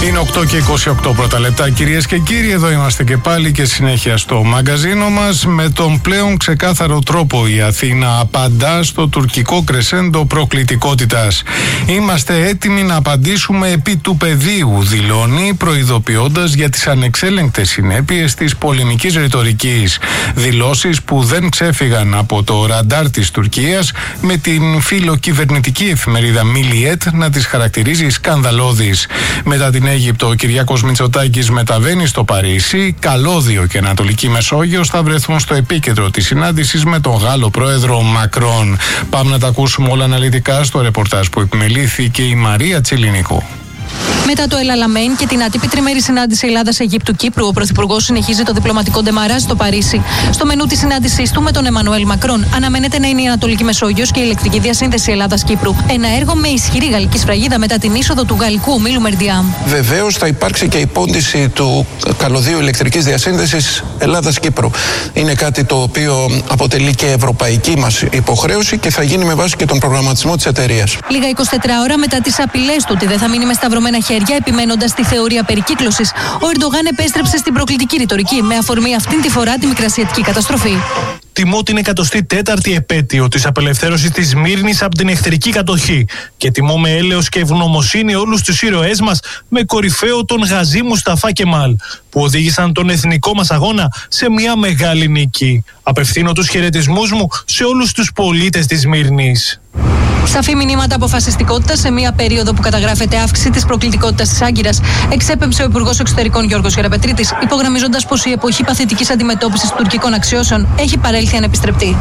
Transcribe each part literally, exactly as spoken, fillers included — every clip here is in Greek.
Είναι οκτώ και είκοσι οκτώ πρώτα λεπτά, κυρίες και κύριοι. Εδώ είμαστε και πάλι και συνέχεια στο μαγκαζίνο μας. Με τον πλέον ξεκάθαρο τρόπο η Αθήνα απαντά στο τουρκικό κρεσέντο προκλητικότητας. Είμαστε έτοιμοι να απαντήσουμε επί του πεδίου, δηλώνει, προειδοποιώντας για τις ανεξέλεγκτες συνέπειες της πολεμικής ρητορικής. Δηλώσεις που δεν ξέφυγαν από το ραντάρ της Τουρκίας, με την φιλοκυβερνητική εφημερίδα Milliyet να τις χαρακτηρίζει σκανδαλώδεις. Μετά την Αίγυπτο, ο Κυριάκος Μητσοτάκης μεταβαίνει στο Παρίσι. Καλώδιο και Ανατολική Μεσόγειος θα βρεθούν στο επίκεντρο της συνάντησης με τον Γάλλο πρόεδρο Μακρόν. Πάμε να τα ακούσουμε όλα αναλυτικά στο ρεπορτάζ που επιμελήθηκε η Μαρία Τσιλινικού. Μετά το Ελαλαμέν και την άτυπη τριμερή συνάντηση Ελλάδα-Αιγύπτου-Κύπρου, ο Πρωθυπουργός συνεχίζει το διπλωματικό ντεμαράζ στο Παρίσι. Στο μενού της συνάντησής του με τον Εμμανουέλ Μακρόν αναμένεται να είναι η Ανατολική Μεσόγειος και η ηλεκτρική διασύνδεση Ελλάδα-Κύπρου. Ένα έργο με ισχυρή γαλλική σφραγίδα μετά την είσοδο του γαλλικού ομίλου Μερντιάμ. Βεβαίως θα υπάρξει και η πόντιση του καλωδίου ηλεκτρικής διασύνδεσης Ελλάδα-Κύπρου. Είναι κάτι το οποίο αποτελεί και ευρωπαϊκή μας υποχρέωση και θα γίνει με βάση και τον προγραμματισμό της εταιρείας. Λίγα είκοσι τέσσερις ώρα μετά τις απειλές του ότι δεν θα μείνει με σταυρωμένα χέρια, επιμένοντας τη θεωρία περικύκλωσης, ο Ερντογάν επέστρεψε στην προκλητική ρητορική με αφορμή αυτήν τη φορά τη μικρασιατική καταστροφή. Τιμώ την εκατοστή τέταρτη επέτειο της απελευθέρωσης της Σμύρνης από την εχθρική κατοχή και τιμώ με έλεος και ευγνωμοσύνη όλους τους ήρωές μας, με κορυφαίο τον Γαζί Μουσταφά Κεμάλ, που οδήγησαν τον εθνικό μας αγώνα σε μια μεγάλη νίκη. Απευθύνω τους χαιρετισμούς μου σε όλους τους πολίτες της Σμύρνης. Σαφή μηνύματα αποφασιστικότητα σε μια περίοδο που καταγράφεται αύξηση της προκλητικότητας της Άγκυρας, εξέπεμψε ο Υπουργός Εξωτερικών Γιώργος Γεραπετρίτης, υπογραμμίζοντας πως η εποχή παθητικής αντιμετώπισης τουρκικών αξιώσεων έχει παρέλθει ανεπιστρεπτή.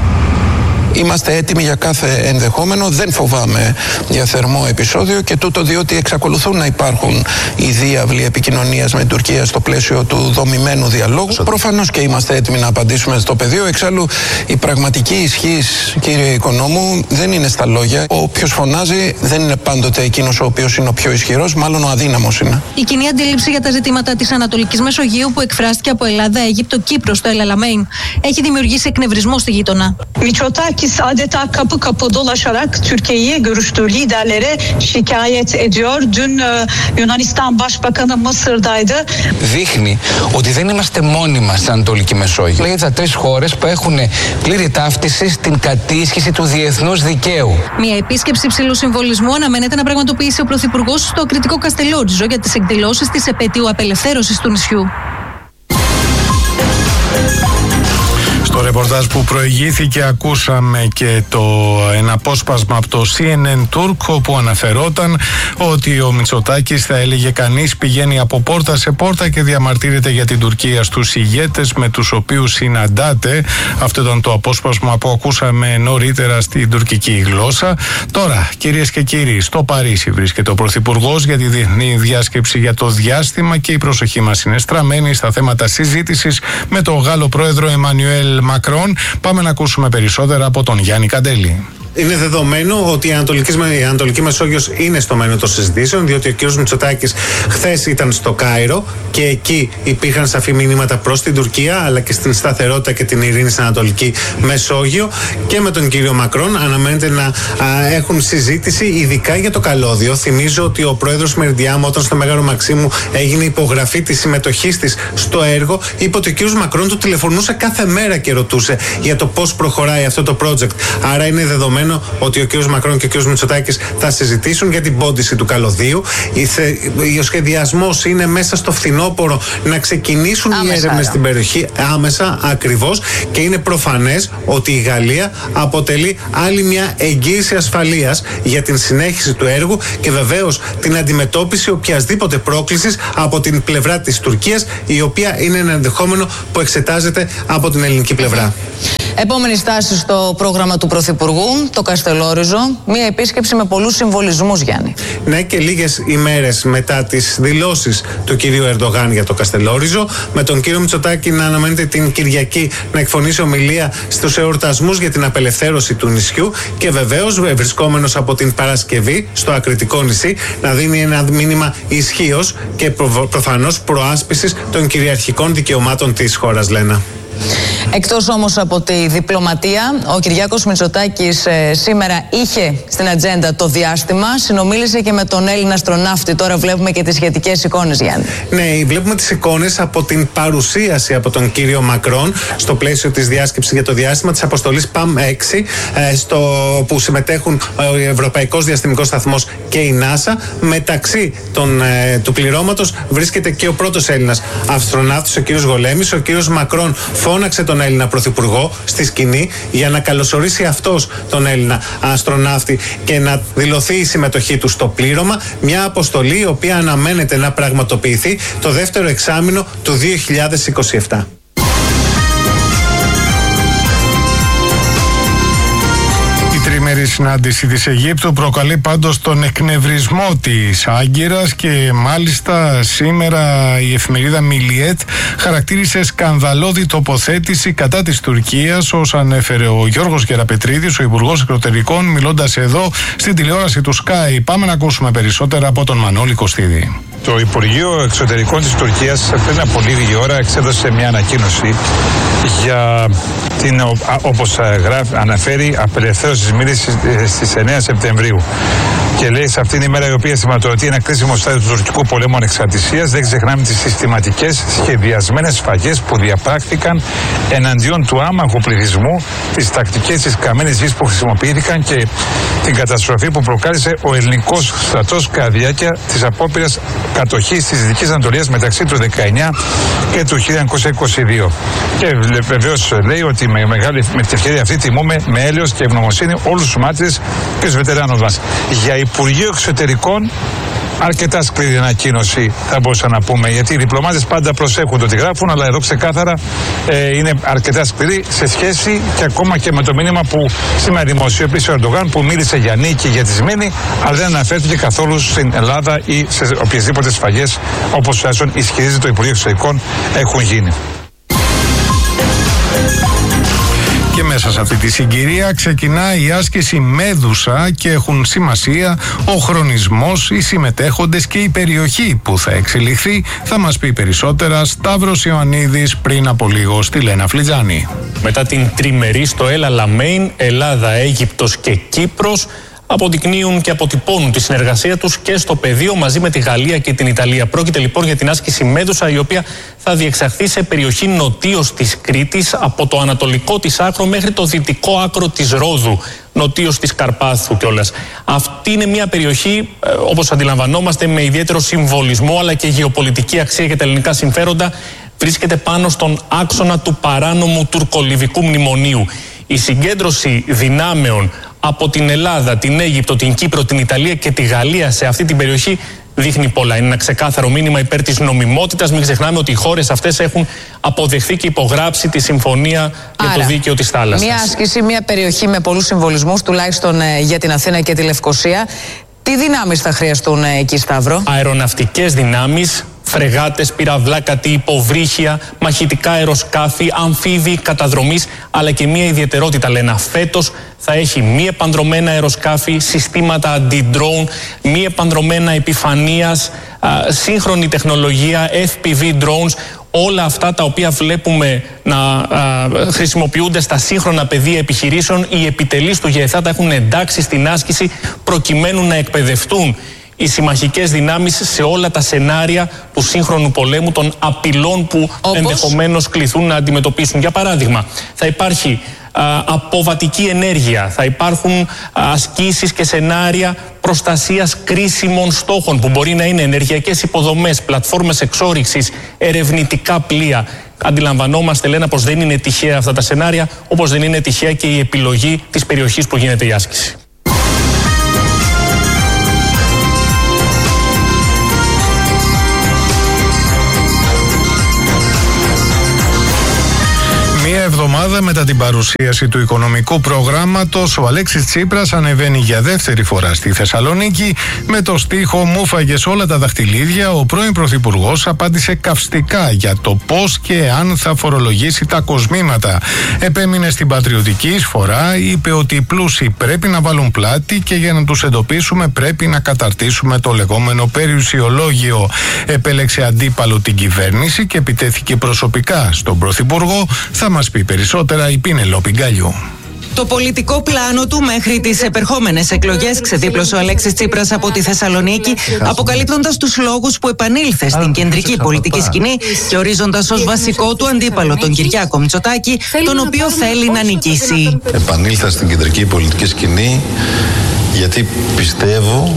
Είμαστε έτοιμοι για κάθε ενδεχόμενο, δεν φοβάμαι για θερμό επεισόδιο και τούτο διότι εξακολουθούν να υπάρχουν οι διάβλοι επικοινωνίας με την Τουρκία στο πλαίσιο του δομημένου διαλόγου. Προφανώς και είμαστε έτοιμοι να απαντήσουμε στο πεδίο. Εξάλλου, η πραγματική ισχύς, κύριε Οικονόμου, δεν είναι στα λόγια. Όποιος φωνάζει δεν είναι πάντοτε εκείνος ο οποίος είναι ο πιο ισχυρός, μάλλον ο αδύναμος είναι. Η κοινή αντίληψη για τα ζητήματα της Ανατολικής Μεσογείου που εκφράστηκε από Ελλάδα, Αίγυπτο, Κύπρο στο Ελαλαμέν έχει δημιουργήσει εκνευρισμό στη γείτονα. Adeta kapı kapı dolaşarak Türkiye'yi görüştüğü liderlere şikayet ediyor. Dün Yunanistan Başbakanı Mısır'daydı. Δείχνει ότι δεν είμαστε μόνοι μας στην Ανατολική Μεσόγειο. Λέγεται τα τρεις χώρες που έχουν πλήρη ταύτιση στην κατήσχηση του διεθνούς δικαίου. Μια επίσκεψη υψηλού συμβολισμού αναμένεται να πραγματοποιήσει ο Πρωθυπουργός στο ακριτικό Καστελόριζο για τις εκδηλώσεις της επετείου απελευθέρωσης του νησιού. Στο ρεπορτάζ που προηγήθηκε ακούσαμε και το ένα απόσπασμα από το σι εν εν Turk, όπου αναφερόταν ότι ο Μητσοτάκης, θα έλεγε κανείς, πηγαίνει από πόρτα σε πόρτα και διαμαρτύρεται για την Τουρκία στους ηγέτες με τους οποίους συναντάται. Αυτό ήταν το απόσπασμα που ακούσαμε νωρίτερα στην τουρκική γλώσσα. Τώρα, κυρίες και κύριοι, στο Παρίσι βρίσκεται ο Πρωθυπουργός για τη διεθνή διάσκεψη για το διάστημα και η προσοχή μας είναι στραμμένη στα θέματα συζήτησης με τον Γάλλο πρόεδρο Εμμανουέλ Μακρόν. Πάμε να ακούσουμε περισσότερα από τον Γιάννη Καντέλη. Είναι δεδομένο ότι η Ανατολική, η Ανατολική Μεσόγειος είναι στο μέλλον των συζητήσεων, διότι ο κ. Μητσοτάκης χθες ήταν στο Κάιρο και εκεί υπήρχαν σαφή μηνύματα προς την Τουρκία, αλλά και στην σταθερότητα και την ειρήνη στην Ανατολική Μεσόγειο. Και με τον κύριο Μακρόν αναμένεται να α, έχουν συζήτηση ειδικά για το καλώδιο. Θυμίζω ότι ο πρόεδρος Μερντιάμ, όταν στο Μέγαρο Μαξίμου έγινε υπογραφή της συμμετοχής της στο έργο, είπε ότι ο κ. Μακρόν του τηλεφωνούσε κάθε μέρα και ρωτούσε για το πώς προχωράει αυτό το project. Άρα είναι δεδομένο ότι ο κ. Μακρόν και ο κ. Μητσοτάκης θα συζητήσουν για την πόντιση του καλωδίου. Ο σχεδιασμός είναι μέσα στο φθινόπωρο να ξεκινήσουν άμεσα, οι έρευνες στην περιοχή άμεσα, ακριβώς, και είναι προφανές ότι η Γαλλία αποτελεί άλλη μια εγγύηση ασφαλείας για την συνέχιση του έργου και βεβαίως την αντιμετώπιση οποιασδήποτε πρόκλησης από την πλευρά της Τουρκίας, η οποία είναι ένα ενδεχόμενο που εξετάζεται από την ελληνική πλευρά. Επόμενη στάση στο πρόγραμμα του Πρωθυπουργού, το Καστελόριζο, μια επίσκεψη με πολλούς συμβολισμούς, Γιάννη. Ναι, και λίγες ημέρες μετά τις δηλώσεις του κυρίου Ερντογάν για το Καστελόριζο, με τον κύριο Μητσοτάκη να αναμένεται την Κυριακή να εκφωνήσει ομιλία στους εορτασμούς για την απελευθέρωση του νησιού και βεβαίως βρισκόμενος από την Παρασκευή στο Ακριτικό νησί να δίνει ένα μήνυμα ισχύος και προ, προφανώς προάσπισης των κυριαρχικών δικαιωμάτων της χώρας, Λένα. Εκτός όμως από τη διπλωματία, ο Κυριάκος Μητσοτάκης ε, σήμερα είχε στην ατζέντα το διάστημα, συνομίλησε και με τον Έλληνα αστροναύτη. Τώρα βλέπουμε και τις σχετικές εικόνες, Γιάννη. Ναι, βλέπουμε τις εικόνες από την παρουσίαση από τον κύριο Μακρόν στο πλαίσιο της διάσκεψης για το διάστημα της αποστολής ΠΑΜ έξι, ε, στο, που συμμετέχουν ο Ευρωπαϊκός Διαστημικός Σταθμός και η NASA. Μεταξύ των, ε, του πληρώματος βρίσκεται και ο πρώτος Έλληνας αστροναύτης, ο κύριος Γολέμης. Ο κύριος Μακρόν φώναξε τον Έλληνα Πρωθυπουργό στη σκηνή για να καλωσορίσει αυτός τον Έλληνα αστροναύτη και να δηλωθεί η συμμετοχή του στο πλήρωμα. Μια αποστολή η οποία αναμένεται να πραγματοποιηθεί το δεύτερο εξάμηνο του δύο χιλιάδες είκοσι επτά. Η τριμερή συνάντηση της Αιγύπτου προκαλεί πάντως τον εκνευρισμό της Άγκυρας και μάλιστα σήμερα η εφημερίδα Μιλιέτ χαρακτήρισε σκανδαλώδη τοποθέτηση κατά της Τουρκίας, ως ανέφερε ο Γιώργος Γεραπετρίδης, ο Υπουργός Εξωτερικών, μιλώντας εδώ στην τηλεόραση του Sky. Πάμε να ακούσουμε περισσότερα από τον Μανώλη Κωστίδη. Το Υπουργείο Εξωτερικών της Τουρκίας πριν από λίγη ώρα εξέδωσε μια ανακοίνωση για την, όπως γράφει, αναφέρει, απελευθέρωση της Μύρνης στις εννέα Σεπτεμβρίου. Και λέει, σε αυτήν την ημέρα, η οποία σηματοδοτεί ένα κρίσιμο στάδιο του τουρκικού πολέμου ανεξαρτησίας, δεν ξεχνάμε τις συστηματικές σχεδιασμένες σφαγές που διαπράχθηκαν εναντίον του άμαχου πληθυσμού, τις τακτικές της καμένης γης που χρησιμοποιήθηκαν και την καταστροφή που προκάλεσε ο ελληνικός στρατός κατά τη διάρκεια της απόπειρας κατοχής της Δυτικής Ανατολίας μεταξύ του δεκαεννιά και του χίλια εννιακόσια είκοσι δύο. Και βεβαίως λέει ότι με, μεγάλη, με την ευκαιρία αυτή τιμούμε με έλεος και ευγνωμοσύνη όλους τους μάρτυρες και τους βετεράνους μας. Για Υπουργείο Εξωτερικών, αρκετά σκληρή ανακοίνωση θα μπορούσαμε να πούμε, γιατί οι διπλωμάτες πάντα προσέχουν το τι γράφουν, αλλά εδώ ξεκάθαρα ε, είναι αρκετά σκληρή σε σχέση και ακόμα και με το μήνυμα που σήμερα δημοσιοποίησε ο Ερντογάν, που μίλησε για νίκη για τη Σμύρνη, αλλά δεν αναφέρθηκε καθόλου στην Ελλάδα ή σε οποιασδήποτε σφαγές, όπως τουλάχιστον ισχυρίζεται το Υπουργείο Εξωτερικών, έχουν γίνει. Και μέσα σε αυτή τη συγκυρία ξεκινά η άσκηση Μέδουσα και έχουν σημασία ο χρονισμός, οι συμμετέχοντες και η περιοχή που θα εξελιχθεί. Θα μας πει περισσότερα Σταύρος Ιωαννίδης πριν από λίγο στη Λένα Φλιτζάνη. Μετά την τριμερή στο El Alamein, Ελλάδα, Αίγυπτος και Κύπρος αποδεικνύουν και αποτυπώνουν τη συνεργασία τους και στο πεδίο μαζί με τη Γαλλία και την Ιταλία. Πρόκειται λοιπόν για την άσκηση Μέδουσα, η οποία θα διεξαχθεί σε περιοχή νοτίως της Κρήτης, από το ανατολικό της άκρο μέχρι το δυτικό άκρο της Ρόδου, νοτίως της Καρπάθου κιόλας. Αυτή είναι μια περιοχή, όπως αντιλαμβανόμαστε, με ιδιαίτερο συμβολισμό αλλά και γεωπολιτική αξία για τα ελληνικά συμφέροντα. Βρίσκεται πάνω στον άξονα του παράνομου τουρκολιβικού μνημονίου. Η συγκέντρωση δυνάμεων από την Ελλάδα, την Αίγυπτο, την Κύπρο, την Ιταλία και τη Γαλλία σε αυτή την περιοχή δείχνει πολλά. Είναι ένα ξεκάθαρο μήνυμα υπέρ της νομιμότητας. Μην ξεχνάμε ότι οι χώρες αυτές έχουν αποδεχθεί και υπογράψει τη συμφωνία Άρα, για το δίκαιο της θάλασσας. Μια άσκηση, μια περιοχή με πολλούς συμβολισμούς, τουλάχιστον ε, για την Αθήνα και τη Λευκοσία. Τι δυνάμεις θα χρειαστούν ε, εκεί, Σταύρο? Αεροναυτικές δυνάμεις, φρεγάτες, πυραυλάκατοι, υποβρύχια, μαχητικά αεροσκάφη, αμφίβοι καταδρομής, αλλά και μια ιδιαιτερότητα, λένε. Φέτος θα έχει μη επανδρομένα αεροσκάφη, συστήματα αντι-drone, μη επανδρομένα επιφανείας, α, σύγχρονη τεχνολογία, εφ πι βι drones, όλα αυτά τα οποία βλέπουμε να α, χρησιμοποιούνται στα σύγχρονα πεδία επιχειρήσεων. Οι επιτελείς του ΓΕΘΑ τα έχουν εντάξει στην άσκηση προκειμένου να εκπαιδευτούν οι συμμαχικές δυνάμεις σε όλα τα σενάρια του σύγχρονου πολέμου, των απειλών που Όπως? ενδεχομένως κληθούν να αντιμετωπίσουν. Για παράδειγμα, θα υπάρχει α, αποβατική ενέργεια, θα υπάρχουν α, ασκήσεις και σενάρια προστασίας κρίσιμων στόχων που μπορεί να είναι ενεργειακές υποδομές, πλατφόρμες εξόρυξης, ερευνητικά πλοία. Αντιλαμβανόμαστε, Λένα, πως δεν είναι τυχαία αυτά τα σενάρια, όπως δεν είναι τυχαία και η επιλογή της περιοχής που γίνεται η άσκηση. Μία εβδομάδα εβδομάδα μετά την παρουσίαση του οικονομικού προγράμματος, ο Αλέξης Τσίπρας ανεβαίνει για δεύτερη φορά στη Θεσσαλονίκη με το στίχο «Μου φάγες όλα τα δαχτυλίδια». Ο πρώην Πρωθυπουργός απάντησε καυστικά για το πώς και αν θα φορολογήσει τα κοσμήματα. Επέμεινε στην πατριωτική εισφορά, είπε ότι οι πλούσιοι πρέπει να βάλουν πλάτη και για να τους εντοπίσουμε πρέπει να καταρτήσουμε το λεγόμενο περιουσιολόγιο. Επέλεξε αντίπαλο την κυβέρνηση και επιτέθηκε προσωπικά στον Πρωθυπουργό. Θα μας πει περισσότερα η Πινελόπη Γκαλιού. Το πολιτικό πλάνο του μέχρι τις επερχόμενες εκλογές ξεδίπλωσε ο Αλέξης Τσίπρας από τη Θεσσαλονίκη, αποκαλύπτοντας τους λόγους που επανήλθε στην κεντρική πολιτική σκηνή και ορίζοντας ως βασικό του αντίπαλο τον Κυριάκο Μητσοτάκη, τον οποίο θέλει να νικήσει. Επανήλθα στην κεντρική πολιτική σκηνή γιατί πιστεύω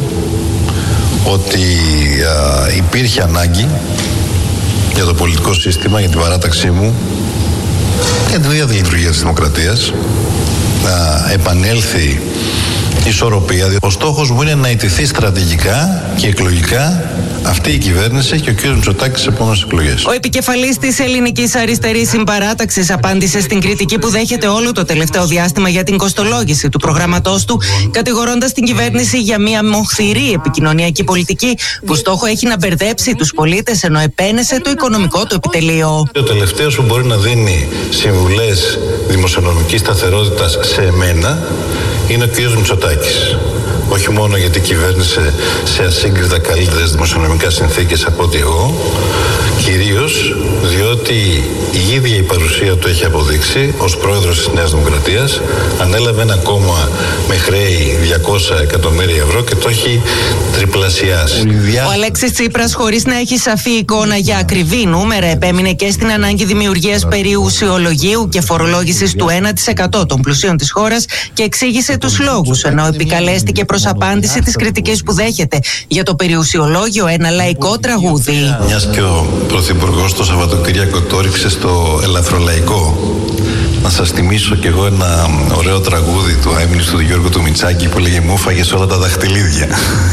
ότι α, υπήρχε ανάγκη για το πολιτικό σύστημα, για την παράταξή μου, για την ίδια τη λειτουργία της δημοκρατίας, να επανέλθει η ισορροπία. Ο στόχος μου είναι να ιτηθεί στρατηγικά και εκλογικά αυτή η κυβέρνηση και ο κ. Μητσοτάκης στις επόμενες εκλογές. Ο επικεφαλής της Ελληνικής Αριστερής Συμπαράταξης απάντησε στην κριτική που δέχεται όλο το τελευταίο διάστημα για την κοστολόγηση του προγραμματός του, κατηγορώντας την κυβέρνηση για μια μοχθηρή επικοινωνιακή πολιτική που στόχο έχει να μπερδέψει τους πολίτες, ενώ επένεσε το οικονομικό του επιτελείο. Ο τελευταίος που μπορεί να δίνει συμβουλές δημοσιονομικής σταθερότητας σε εμένα είναι ο κ. Μητσοτάκης. Όχι μόνο γιατί κυβέρνησε σε ασύγκριτα καλύτερες δημοσιονομικά συνθήκες από ό,τι εγώ, κυρίως διότι η ίδια η παρουσία του έχει αποδείξει ως πρόεδρος της Νέας Δημοκρατίας, ανέλαβε ένα κόμμα με χρέη διακόσια εκατομμύρια ευρώ και το έχει τριπλασιάσει. Ο Αλέξης Τσίπρας, χωρίς να έχει σαφή εικόνα για ακριβή νούμερα, επέμεινε και στην ανάγκη δημιουργίας περιουσιολογίου και φορολόγησης του ένα τοις εκατό των πλουσίων της χώρας και εξήγησε τους λόγους, ενώ επικαλέστηκε προς απάντηση τις κριτικές που δέχεται για το περιουσιολόγιο ένα λαϊκό τραγούδι. Μιας και ο Πρωθυπουργός το Σαββατοκύριακο το ρίξε στο ελαφρολαϊκό, να σας θυμίσω κι εγώ ένα ωραίο τραγούδι του αείμνηστου του Γιώργου του Μητσάκη που λέγε «Μου φάγες όλα τα δαχτυλίδια».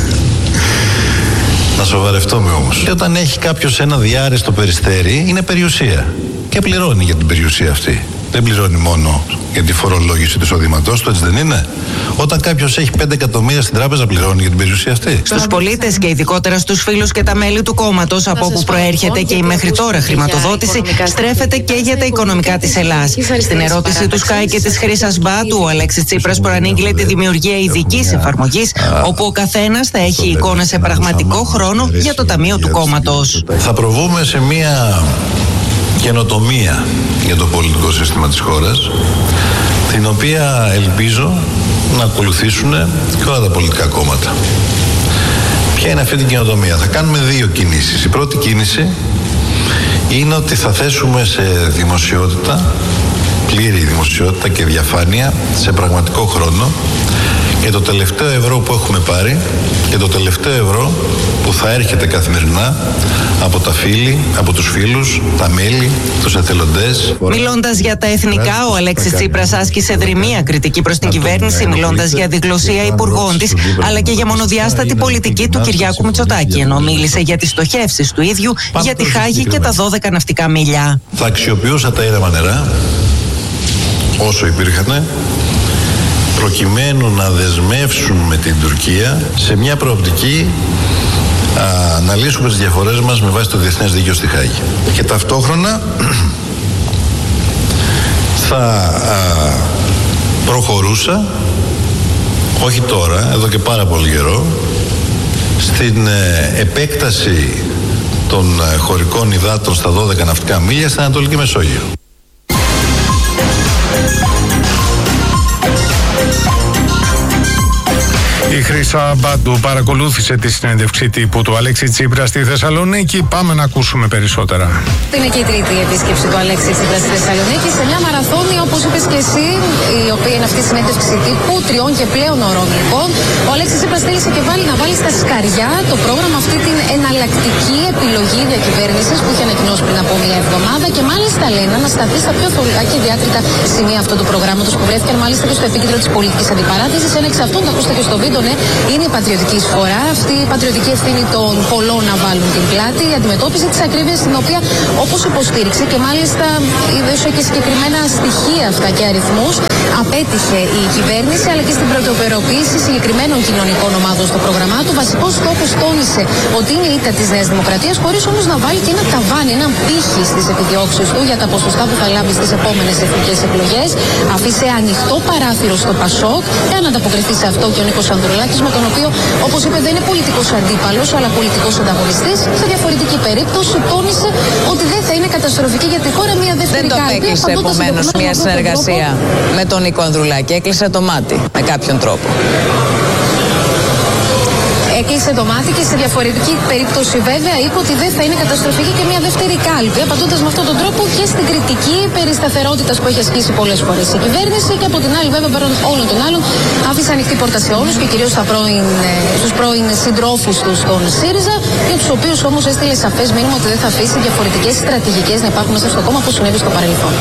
Να σοβαρευτούμε όμως. Και όταν έχει κάποιος ένα διάρεστο περιστέρι, είναι περιουσία. Και πληρώνει για την περιουσία αυτή. Δεν πληρώνει μόνο για τη φορολόγηση του εισοδήματός του, έτσι δεν είναι? Όταν κάποιος έχει πέντε εκατομμύρια στην τράπεζα, πληρώνει για την περιουσία αυτή. Στους πολίτες και ειδικότερα στους φίλους και τα μέλη του κόμματος, από όπου προέρχεται και η μέχρι τώρα χρηματοδότηση, στρέφεται και για τα οικονομικά της Ελλάδας. Στην ερώτηση του Sky και της Χρύσας Μπάτου, ο Αλέξης Τσίπρας προανήγγειλε τη δημιουργία ειδικής εφαρμογής, όπου ο καθένας θα έχει εικόνα σε πραγματικό χρόνο για το ταμείο του κόμματος. Θα προβούμε σε μία καινοτομία για το πολιτικό σύστημα της χώρας, την οποία ελπίζω να ακολουθήσουν και όλα τα πολιτικά κόμματα. Ποια είναι αυτή την καινοτομία? Θα κάνουμε δύο κινήσεις. Η πρώτη κίνηση είναι ότι θα θέσουμε σε δημοσιότητα, πλήρη δημοσιότητα και διαφάνεια, σε πραγματικό χρόνο, και το τελευταίο ευρώ που έχουμε πάρει και το τελευταίο ευρώ που θα έρχεται καθημερινά από τα φίλοι, από τους φίλους, τα μέλη, τους εθελοντές. Μιλώντας για τα εθνικά, ο Αλέξης Τσίπρας άσκησε δρυμία κριτική προς την κυβέρνηση, μιλώντας για διγλωσία υπουργών της, αλλά και για μονοδιάστατη πολιτική του Κυριάκου Μητσοτάκη, ενώ μίλησε για τις στοχεύσεις του ίδιου για τη Χάγη και τα δώδεκα ναυτικά μίλια. Θα αξιοποιούσα τα ήρεμα νερά όσο υπήρχαν, προκειμένου να δεσμεύσουν με την Τουρκία σε μια προοπτική α, να λύσουμε τις διαφορές μας με βάση το διεθνές δίκαιο στη Χάγη. Και ταυτόχρονα θα α, προχωρούσα, όχι τώρα, εδώ και πάρα πολύ καιρό, στην ε, επέκταση των ε, χωρικών υδάτων στα δώδεκα ναυτικά μίλια στην Ανατολική Μεσόγειο. Η Χρύσα Μπάντου παρακολούθησε τη συνέντευξη τύπου του Αλέξη Τσίπρα στη Θεσσαλονίκη. Πάμε να ακούσουμε περισσότερα. Είναι και η τρίτη επίσκεψη του Αλέξη Τσίπρα στη Θεσσαλονίκη σε μια μαραθώνη, όπως είπες και εσύ, η οποία είναι αυτή η συνέντευξη τύπου τριών και πλέον ωρών. Λοιπόν, ο Αλέξης Τσίπρας θέλησε και βάλει να βάλει στα σκαριά το πρόγραμμα, αυτή την εναλλακτική εναλλακτική επιλογή διακυβέρνησης που είχε ανακοινώσει πριν από μία εβδομάδα και μάλιστα λένε να σταθεί στα πιο θολά και διάκριτα σημεία αυτού του προγράμματος που βρέθηκαν μάλιστα και στο επίκεντρο της πολιτικής αντιπαράθεσης. Ένα εξ αυτών, το ακούσατε και στο βίντεο, ναι, είναι η πατριωτική εισφορά. Αυτή η πατριωτική ευθύνη των πολλών να βάλουν την πλάτη, η αντιμετώπιση της ακρίβειας, την οποία όπως υποστήριξε και μάλιστα έδωσε και συγκεκριμένα στοιχεία αυτά και αριθμούς, απέτυχε η κυβέρνηση, αλλά και στην πρωτοπεροποίηση συγκεκριμένων κοινωνικών ομάδων στο πρόγραμμά του. Βασικός στόχος, τόνισε ότι είναι η ήττα της Νέας Δημοκρατίας, χωρίς όμως να βάλει και ένα ταβάνι, έναν πύχη στις επιδιώξεις του για τα ποσοστά που θα λάβει στις επόμενες εθνικές εκλογές. Αφήσε ανοιχτό παράθυρο στο Πασόκ, για να ανταποκριθεί σε αυτό και ο Νίκος Ανδρουλάκης, με τον οποίο, όπως είπε, δεν είναι πολιτικός αντίπαλος, αλλά πολιτικός ανταγωνιστής. Σε διαφορετική περίπτωση, τόνισε ότι δεν θα είναι καταστροφική για τη χώρα μια δεύτερη κάλπη. Δεν το απέκλεισε επομένως μια συνεργασία με τον Νίκο Ανδρουλάκη. Έκλεισε το μάτι με κάποιον τρόπο. Έκλεισε το μάτι και σε διαφορετική περίπτωση βέβαια είπε ότι δεν θα είναι καταστροφική και μια δεύτερη κάλπη, απαντώντας με αυτόν τον τρόπο και στην κριτική περί σταθερότητας που έχει ασκήσει πολλές φορές η κυβέρνηση, και από την άλλη βέβαια πέραν όλων των άλλων άφησε ανοιχτή πόρτα σε όλους και κυρίως στα πρώην, στους πρώην συντρόφους του στον ΣΥΡΙΖΑ, για τους οποίους όμως έστειλε σαφές μήνυμα ότι δεν θα αφήσει διαφορετικές στρατηγικές να υπάρχουν μέσα στο κόμμα όπως συνέβη στο παρελθόν.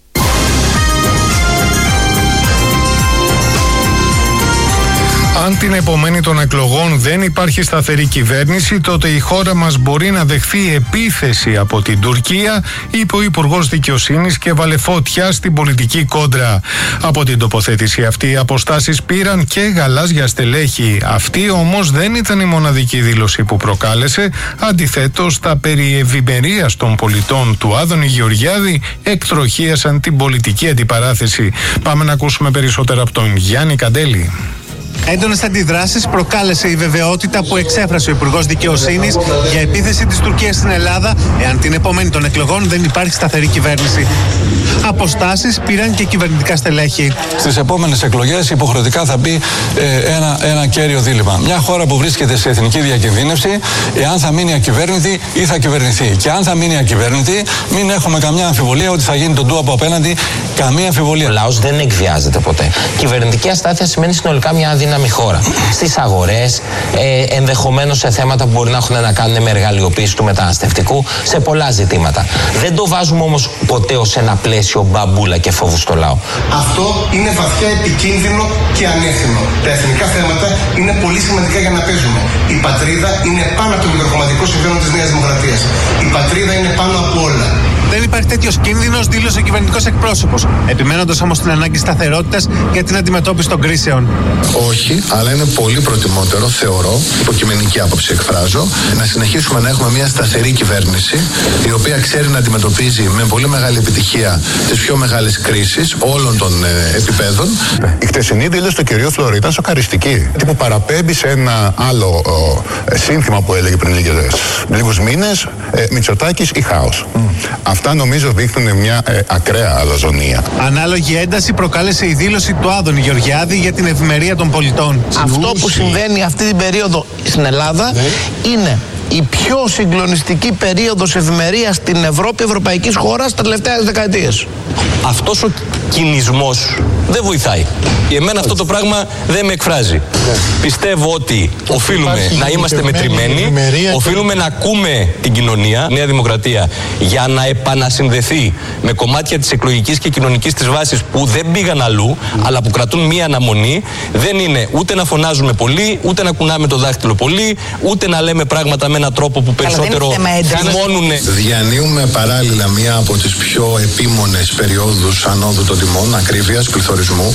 Αν την επομένη των εκλογών δεν υπάρχει σταθερή κυβέρνηση, τότε η χώρα μας μπορεί να δεχθεί επίθεση από την Τουρκία, είπε ο Υπουργός Δικαιοσύνης και βάλε φωτιά στην πολιτική κόντρα. Από την τοποθέτηση αυτή οι αποστάσεις πήραν και γαλάζια στελέχη. Αυτή όμως δεν ήταν η μοναδική δήλωση που προκάλεσε. Αντιθέτως, τα περί ευημερίας των πολιτών του Άδωνη Γεωργιάδη εκτροχίασαν την πολιτική αντιπαράθεση. Πάμε να ακούσουμε περισσότερα από τον Γιάννη Καντέλη. Έντονες αντιδράσεις προκάλεσε η βεβαιότητα που εξέφρασε ο Υπουργός Δικαιοσύνης για επίθεση της Τουρκίας στην Ελλάδα, εάν την επομένη των εκλογών δεν υπάρχει σταθερή κυβέρνηση. Αποστάσεις πήραν και κυβερνητικά στελέχη. Στις επόμενες εκλογές υποχρεωτικά θα μπει ε, ένα, ένα κέριο δίλημμα. Μια χώρα που βρίσκεται σε εθνική διακινδύνευση, εάν θα μείνει ακυβέρνητη ή θα κυβερνηθεί. Και αν θα μείνει ακυβέρνητη, μην έχουμε καμιά αμφιβολία ότι θα γίνει τον του από απέναντι. Καμία αμφιβολία. Ο λαός δεν εκβιάζεται ποτέ. Κυβερνητική αστάθεια σημαίνει συνολικά μια αδύναμη χώρα. Στις αγορές, ε, ενδεχομένως σε θέματα που μπορεί να έχουν να κάνουν με εργαλειοποίηση του μεταναστευτικού, σε πολλά ζητήματα. Δεν το βάζουμε όμως ποτέ ως ένα πλαίσιο μπαμπούλα και φόβου στο λαό. Αυτό είναι βαθιά επικίνδυνο και ανεύθυνο. Τα εθνικά θέματα είναι πολύ σημαντικά για να παίζουμε. Η πατρίδα είναι πάνω από το μικροκομματικό συμφέρον της Νέας Δημοκρατίας. Η πατρίδα είναι πάνω από όλα. Δεν υπάρχει τέτοιος κίνδυνος, δήλωσε ο κυβερνητικός εκπρόσωπος, επιμένοντας όμως την ανάγκη σταθερότητας για την αντιμετώπιση των κρίσεων. Όχι, αλλά είναι πολύ προτιμότερο, θεωρώ, υποκειμενική άποψη εκφράζω, να συνεχίσουμε να έχουμε μια σταθερή κυβέρνηση, η οποία ξέρει να αντιμετωπίζει με πολύ μεγάλη επιτυχία τις πιο μεγάλες κρίσεις όλων των ε, επιπέδων. Η χτεσινή δήλωση του κυρίου Φλωρή ήταν σοκαριστική. Που παραπέμπει σε ένα άλλο ε, σύνθημα που έλεγε πριν λίγους μήνες, ε, Μητσοτάκης ή χάος. Mm. Αυτά νομίζω δείχνουν μια ε, ακραία αλαζονία. Ανάλογη ένταση προκάλεσε η δήλωση του Άδωνη Γεωργιάδη για την ευημερία των πολιτών. Αυτό που συμβαίνει αυτή την περίοδο στην Ελλάδα ναι. είναι η πιο συγκλονιστική περίοδος ευημερίας στην Ευρώπη, ευρωπαϊκής χώρας, τα τελευταίες δεκαετίες. Αυτός ο κινησμός δεν βοηθάει. Για εμένα αυτό το πράγμα δεν με εκφράζει. Ναι. Πιστεύω ότι οφείλουμε να είμαστε μετρημένοι, οφείλουμε να ακούμε την κοινωνία, Νέα Δημοκρατία, για να επανασυνδεθεί με κομμάτια της εκλογικής και κοινωνικής της βάσης που δεν πήγαν αλλού, mm. αλλά που κρατούν μία αναμονή. Δεν είναι ούτε να φωνάζουμε πολύ, ούτε να κουνάμε το δάχτυλο πολύ, ούτε να λέμε πράγματα με έναν τρόπο που περισσότερο θυμώνουν. Διανύουμε παράλληλα μία από τις πιο επίμονες περιόδους ανόδου των τιμών, ακρίβειας, πληθωρισμού,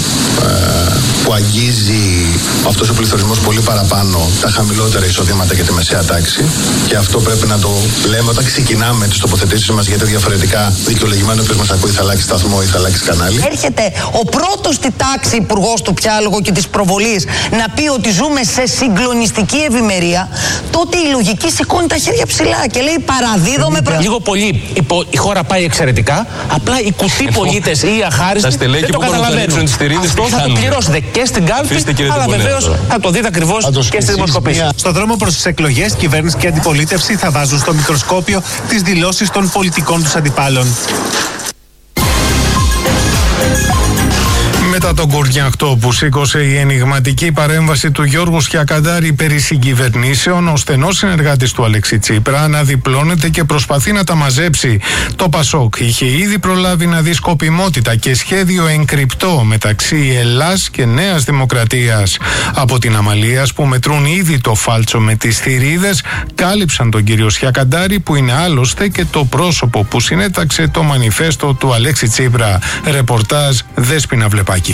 ε, που αγγίζει αυτός ο πληθωρισμός πολύ παραπάνω τα χαμηλότερα εισοδήματα και τη μεσαία τάξη. Και αυτό πρέπει να το λέμε όταν ξεκινάμε τις τοποθετήσεις μας, γιατί διαφορετικά δικαιολογημένο ποιος μας ακούει θα αλλάξει σταθμό ή θα αλλάξει κανάλι. Έρχεται ο πρώτος στη τάξη υπουργός του πιάλογου και της προβολής να πει ότι ζούμε σε συγκλονιστική ευημερία, τότε η λογική σηκώνει τα χέρια ψηλά και λέει παραδίδομαι προ... Λίγο πολύ η χώρα πάει εξαιρετικά, απλά οι κουτί πολίτες ή οι αχάριστοι δεν το καταλαβαίνουν. Αυτό θα το πληρώσετε και στην κάλπη, αλλά βεβαίως θα το δείτε ακριβώς και στη δημοσκοπήση. Στο δρόμο προς τις εκλογές, κυβέρνηση και αντιπολίτευση θα βάζουν στο μικροσκόπιο τις δηλώσεις των πολιτικών τους αντιπάλων. Μετά τον κορδιαχτό που σήκωσε η ενιγματική παρέμβαση του Γιώργου Σιακαντάρη περί συγκυβερνήσεων, ο στενός συνεργάτης του Αλέξη Τσίπρα αναδιπλώνεται και προσπαθεί να τα μαζέψει. Το Πασόκ είχε ήδη προλάβει να δει σκοπιμότητα και σχέδιο εγκρυπτό μεταξύ Ελλάς και Νέας Δημοκρατίας. Από την Αμαλίας που μετρούν ήδη το φάλτσο με τις θηρίδες, κάλυψαν τον κύριο Σιακαντάρη, που είναι άλλωστε και το πρόσωπο που συνέταξε το μανιφέστο του Αλέξη Τσίπρα. Ρεπορτάζ Δέσποινα Βλεπάκη.